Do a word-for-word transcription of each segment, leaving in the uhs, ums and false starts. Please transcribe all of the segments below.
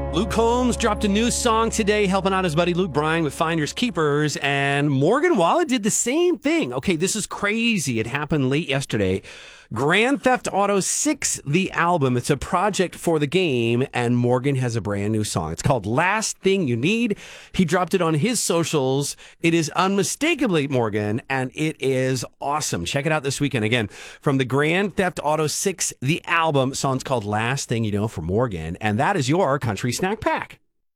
Luke Combs dropped a new song today, helping out his buddy Luke Bryan with Finders Keepers, and Morgan Wallen did the same thing. Okay, this is crazy. It happened late yesterday. Grand Theft Auto six, the album. It's a project for the game, and Morgan has a brand new song. It's called Last Thing You Need. He dropped it on his socials. It is unmistakably Morgan, and it is awesome. Check it out this weekend. Again, from the Grand Theft Auto six, the album. Song's called Last Thing You Know for Morgan, and that is your Country Snack Pack.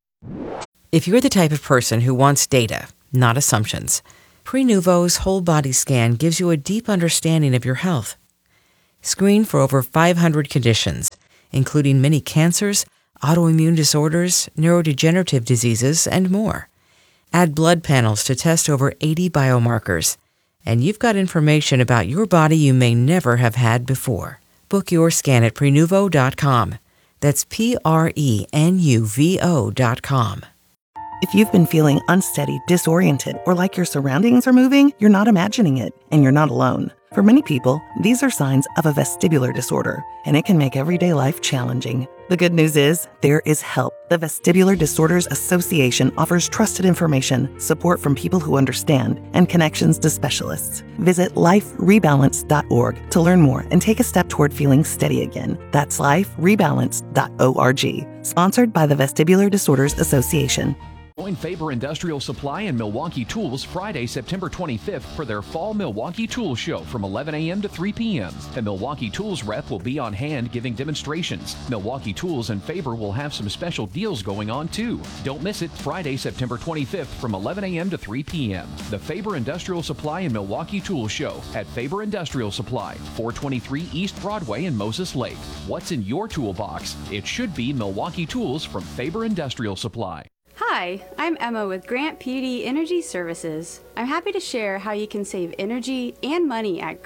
If you're the type of person who wants data, not assumptions, Prenuvo's whole body scan gives you a deep understanding of your health. Screen for over five hundred conditions, including many cancers, autoimmune disorders, neurodegenerative diseases, and more. Add blood panels to test over eighty biomarkers, and you've got information about your body you may never have had before. Book your scan at Prenuvo dot com. That's P R E N U V O dot com. If you've been feeling unsteady, disoriented, or like your surroundings are moving, you're not imagining it, and you're not alone. For many people, these are signs of a vestibular disorder, and it can make everyday life challenging. The good news is, there is help. The Vestibular Disorders Association offers trusted information, support from people who understand, and connections to specialists. Visit life rebalance dot org to learn more and take a step toward feeling steady again. That's life rebalance dot org. Sponsored by the Vestibular Disorders Association. Join Faber Industrial Supply and Milwaukee Tools Friday, September twenty-fifth for their Fall Milwaukee Tools Show from eleven a.m. to three p.m. The Milwaukee Tools rep will be on hand giving demonstrations. Milwaukee Tools and Faber will have some special deals going on too. Don't miss it, Friday, September twenty-fifth from eleven a.m. to three p.m. The Faber Industrial Supply and Milwaukee Tools Show at Faber Industrial Supply, four twenty-three East Broadway in Moses Lake. What's in your toolbox? It should be Milwaukee Tools from Faber Industrial Supply. Hi, I'm Emma with Grant P D Energy Services. I'm happy to share how you can save energy and money at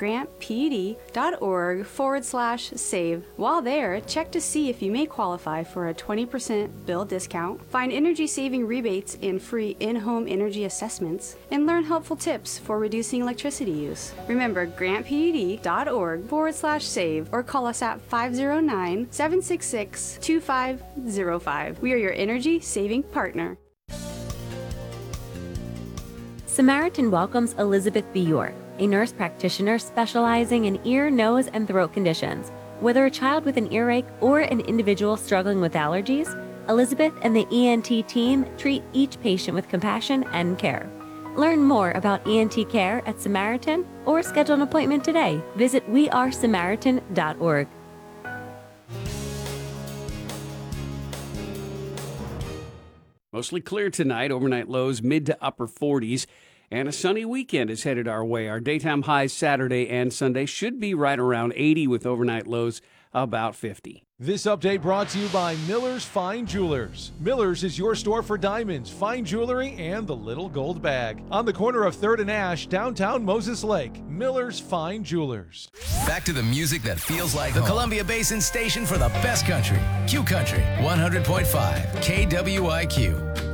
grantpd.org forward slash save. While there, check to see if you may qualify for a twenty percent bill discount, find energy saving rebates and free in-home energy assessments, and learn helpful tips for reducing electricity use. Remember grantpd.org forward slash save or call us at five oh nine, seven six six, two five oh five. We are your energy saving partner. Samaritan welcomes Elizabeth B. York, a nurse practitioner specializing in ear, nose, and throat conditions. Whether a child with an earache or an individual struggling with allergies, Elizabeth and the E N T team treat each patient with compassion and care. Learn more about E N T care at Samaritan or schedule an appointment today. Visit we are samaritan dot org. Mostly clear tonight, overnight lows mid to upper forties, and a sunny weekend is headed our way. Our daytime highs Saturday and Sunday should be right around eighty with overnight lows about fifty. This update brought to you by Miller's Fine Jewelers. Miller's is your store for diamonds, fine jewelry, and the little gold bag. On the corner of third and Ash, downtown Moses Lake. Miller's Fine Jewelers. Back to the music that feels like the home. Columbia Basin station for the best country. Q Country, one hundred point five K W I Q.